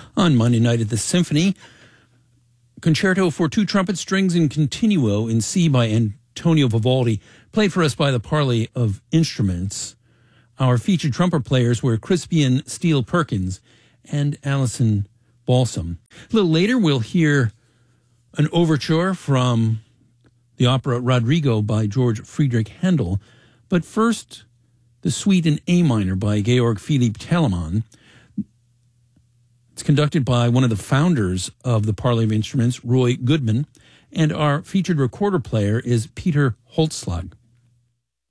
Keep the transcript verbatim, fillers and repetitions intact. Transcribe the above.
On Monday night at the Symphony, Concerto for Two Trumpet Strings and Continuo in C by Antonio Vivaldi, played for us by the Parley of Instruments. Our featured trumpet players were Crispian Steele Perkins and Alison Balsam. A little later, we'll hear an overture from the opera Rodrigo by George Friedrich Handel. But first, the Suite in A minor by Georg Philipp Telemann. It's conducted by one of the founders of the Parley of Instruments, Roy Goodman, and our featured recorder player is Peter Holtzschlag.